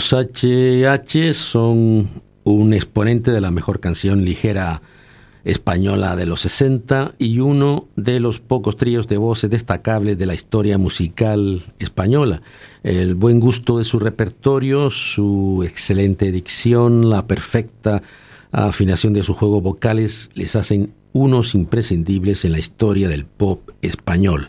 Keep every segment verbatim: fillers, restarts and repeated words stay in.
Los H H son un exponente de la mejor canción ligera española de los sesenta y uno de los pocos tríos de voces destacables de la historia musical española. El buen gusto de su repertorio, su excelente dicción, la perfecta afinación de sus juegos vocales les hacen unos imprescindibles en la historia del pop español.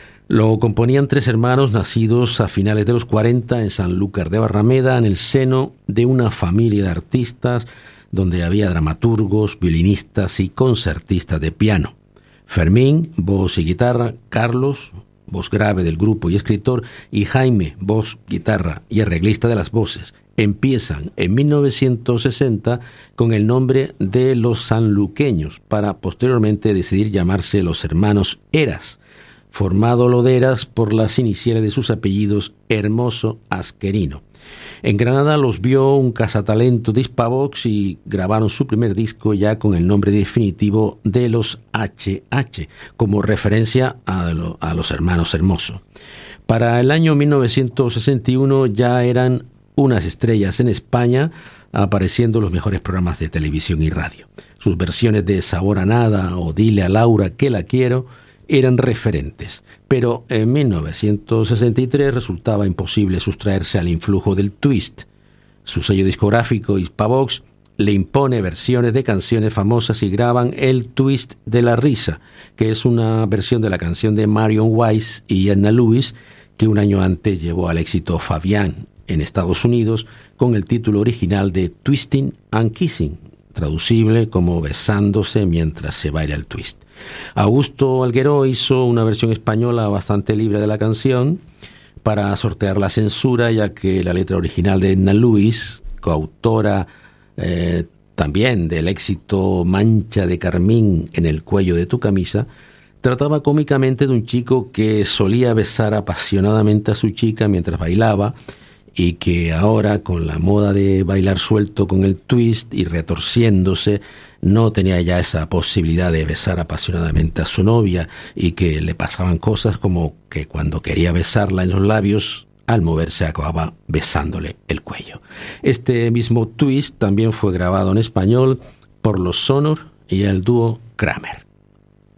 Lo componían tres hermanos nacidos a finales de los cuarenta en Sanlúcar de Barrameda, en el seno de una familia de artistas donde había dramaturgos, violinistas y concertistas de piano. Fermín, voz y guitarra; Carlos, voz grave del grupo y escritor; y Jaime, voz, guitarra y arreglista de las voces. Empiezan en mil novecientos sesenta con el nombre de Los Sanluqueños, para posteriormente decidir llamarse Los Hermanos Heras, formado lo de Heras por las iniciales de sus apellidos Hermoso Asquerino. En Granada los vio un cazatalento de Hispavox y grabaron su primer disco ya con el nombre definitivo de Los H H, como referencia a, lo, a los hermanos Hermoso. Para el año mil novecientos sesenta y uno ya eran unas estrellas en España, apareciendo en los mejores programas de televisión y radio. Sus versiones de Sabor a Nada o Dile a Laura que la quiero eran referentes, pero en mil novecientos sesenta y tres resultaba imposible sustraerse al influjo del twist. Su sello discográfico Hispavox le impone versiones de canciones famosas y graban el Twist de la Risa, que es una versión de la canción de Marion Weiss y Edna Lewis, que un año antes llevó al éxito Fabián en Estados Unidos con el título original de Twisting and Kissing, traducible como besándose mientras se baila el twist. Augusto Algueró hizo una versión española bastante libre de la canción para sortear la censura, ya que la letra original de Edna Lewis, coautora eh, también del éxito Mancha de carmín en el cuello de tu camisa, trataba cómicamente de un chico que solía besar apasionadamente a su chica mientras bailaba, y que ahora, con la moda de bailar suelto con el twist y retorciéndose, no tenía ya esa posibilidad de besar apasionadamente a su novia, y que le pasaban cosas como que cuando quería besarla en los labios, al moverse acababa besándole el cuello. Este mismo twist también fue grabado en español por los Sonor y el dúo Kramer.